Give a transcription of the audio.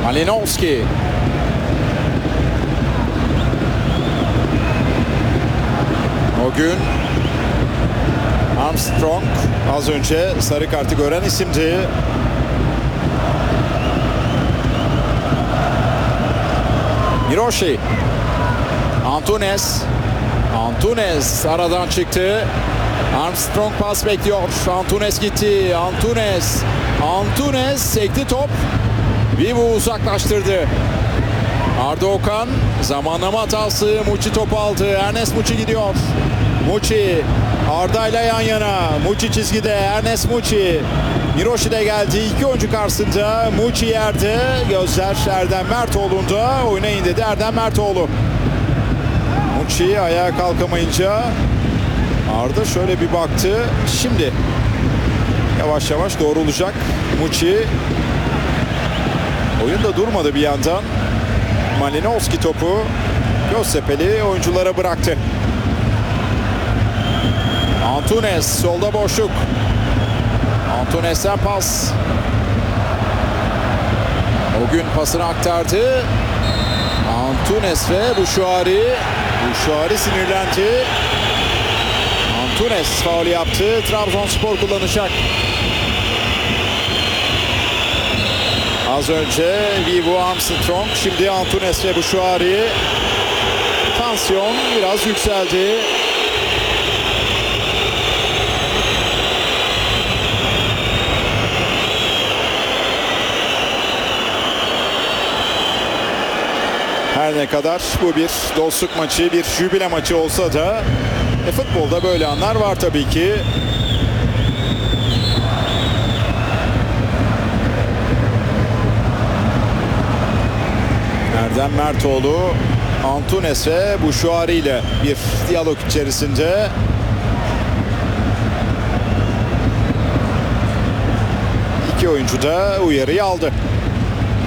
Malinovski. O gün Armstrong az önce sarı kartı gören isimdi. Miroshi. Antunes. Antunes aradan çıktı. Armstrong pas bekliyor. Antunes gitti. Antunes sekti top. Vivu uzaklaştırdı. Arda Okan zamanlama hatası. Muçi topu aldı. Ernest Muçi gidiyor. Muçi Arda ile yan yana. Muçi çizgide. Ernest Muçi. Miroshi de geldi. İki oyuncu karşısında. Muçi yerde. Gözler Erdem Mertoğlu'nda. Oyuna indirdi Erdem Mertoğlu. Muçi ayağa kalkamayınca Arda şöyle bir baktı. Şimdi yavaş yavaş doğrulacak Muçi. Oyun da durmadı bir yandan. Malinovski topu Göztepe'li oyunculara bıraktı. Antunes solda boşluk. Antunes'ten pas. O gün pasını aktardı. Antunes ve Buşuari. Buşuari sinirlendi. Antunes faul yaptı. Trabzonspor kullanacak. Az önce Vivu Armstrong, şimdi Antunes ve Buşuari. Tansiyon biraz yükseldi. Her ne kadar bu bir dostluk maçı, bir jübile maçı olsa da futbolda böyle anlar var tabii ki. Erdem Mertoğlu, Antunes ve Buşuari ile bir diyalog içerisinde. İki oyuncu da uyarıyı aldı.